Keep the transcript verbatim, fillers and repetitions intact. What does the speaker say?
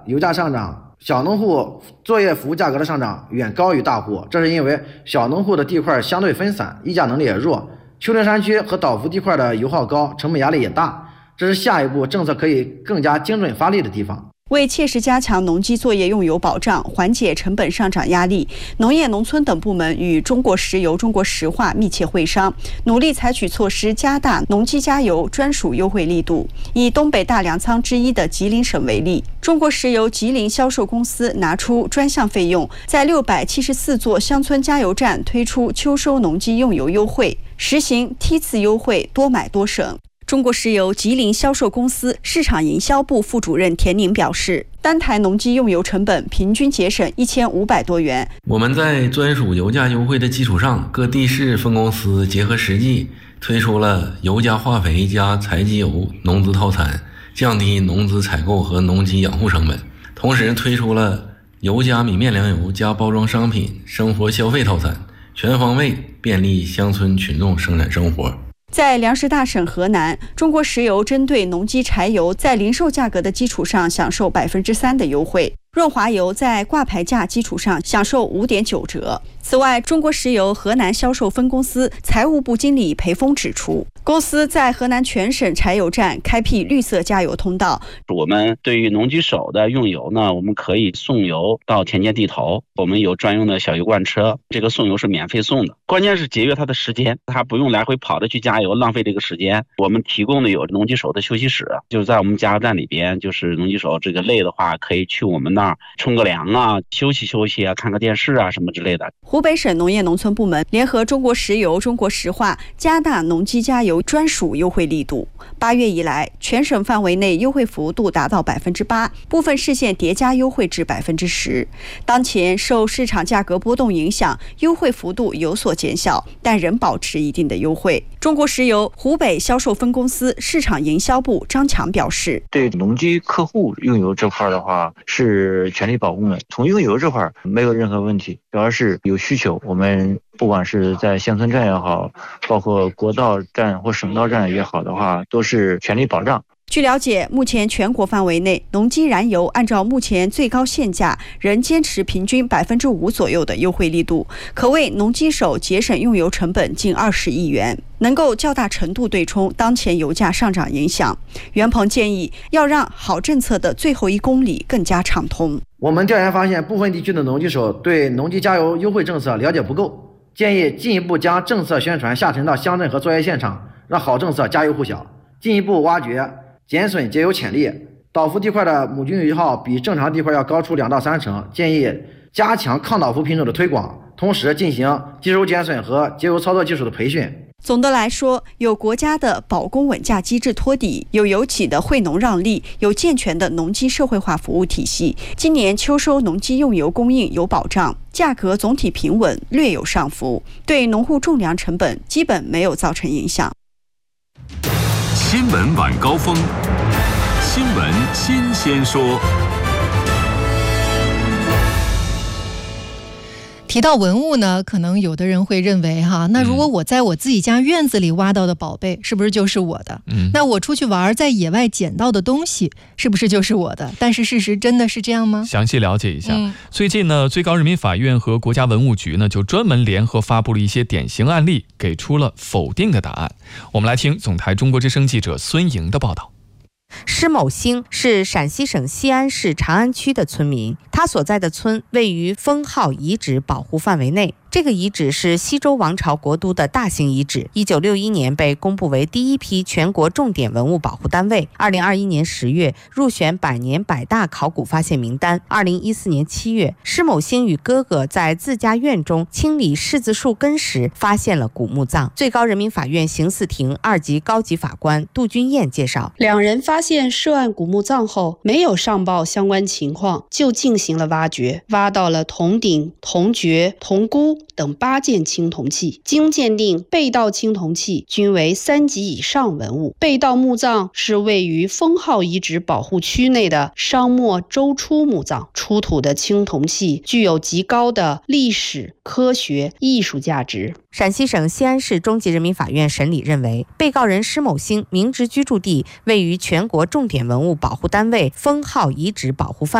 油价上涨，小农户作业服务价格的上涨远高于大户，这是因为小农户的地块相对分散，议价能力也弱，丘陵山区和岛湖地块的油耗高，成本压力也大，这是下一步政策可以更加精准发力的地方。 为切实加强农机作业用油保障，缓解成本上涨压力，农业农村等部门与中国石油、中国石化密切会商，努力采取措施，加大农机加油专属优惠力度。以东北大粮仓之一的吉林省为例，中国石油吉林销售公司拿出专项费用，在六百七十四座乡村加油站推出秋收农机用油优惠，实行梯次优惠，多买多省。中国石油吉林销售公司市场营销部副主任田宁表示，单台农机用油成本平均节省一千五百多元。 我们在专属油价优惠的基础上，各地市分公司结合实际，推出了油加化肥加柴机油农资套餐，降低农资采购和农机养护成本。同时推出了油加米面粮油加包装商品生活消费套餐，全方位便利乡村群众生产生活。 在粮食大省河南，中国石油针对农机柴油在零售价格的基础上享受百分之三的优惠，润滑油在挂牌价基础上享受五点九折。此外，中国石油河南销售分公司财务部经理裴峰指出，公司在河南全省柴油站开辟绿色加油通道。 我们对于农机手的用油呢，我们可以送油到田间地头，我们有专用的小油罐车，这个送油是免费送的。关键是节约他的时间，他不用来回跑着去加油，浪费这个时间。我们提供的有农机手的休息室，就是在我们加油站里边，就是农机手这个累的话，可以去我们那儿冲个凉啊，休息休息啊，看个电视啊什么之类的。 湖北省农业农村部门联合中国石油、中国石化，加大农机加油专属优惠力度。八月以来，全省范围内优惠幅度达到百分之八，部分市县叠加优惠至百分之十。当前受市场价格波动影响，优惠幅度有所减小，但仍保持一定的优惠。中国石油湖北销售分公司市场营销部张强表示， 对农机客户用油这块的话是全力保供的，从用油这块没有任何问题，主要是有需求，我们不管是在乡村站也好，包括国道站或省道站也好的话，都是全力保障。 据了解，目前全国范围内农机燃油按照目前最高限价，仍坚持平均百分之五左右的优惠力度，可为农机手节省用油成本近二十亿元，能够较大程度对冲当前油价上涨影响。袁鹏建议，要让好政策的最后一公里更加畅通。 我们调研发现，部分地区的农机手对农机加油优惠政策了解不够，建议进一步将政策宣传下沉到乡镇和作业现场，让好政策家喻户晓，进一步挖掘减损节油潜力。岛湖地块的亩均油耗比正常地块要高出两到三成，建议加强抗岛湖品种的推广，同时进行机油减损和节油操作技术的培训。 总的来说，有国家的保供稳价机制托底，有油企的惠农让利，有健全的农机社会化服务体系。今年秋收农机用油供应有保障，价格总体平稳，略有上浮，对农户种粮成本基本没有造成影响。 新闻晚高峰，新闻新鲜说。 提到文物呢，可能有的人会认为哈，那如果我在我自己家院子里挖到的宝贝，是不是就是我的？嗯，那我出去玩在野外捡到的东西，是不是就是我的？但是事实真的是这样吗？ 详细了解一下。 嗯、 最近呢，最高人民法院和国家文物局呢就专门联合发布了一些典型案例，给出了否定的答案。我们来听总台中国之声记者孙莹的报道。 施某兴是陕西省西安市长安区的村民，他所在的村位于封号遗址保护范围内。这个遗址是西周王朝国都的大型遗址，一九六一年被公布为第一批全国重点文物保护单位。二零二一年十月入选百年百大考古发现名单。二零一四年七月，施某兴与哥哥在自家院中清理柿子树根时，发现了古墓葬。最高人民法院刑事庭二级高级法官杜君燕介绍， 两人发现涉案古墓葬后，没有上报相关情况，就进行了挖掘，挖到了铜鼎、铜爵、铜箍等八件青铜器，经鉴定，被盗青铜器均为三级以上文物。被盗墓葬是位于封号遗址保护区内的商末周初墓葬，出土的青铜器具有极高的历史、科学、艺术价值。 陕西省西安市中级人民法院审理认为，被告人施某兴明知居住地位于全国重点文物保护单位封号遗址保护范围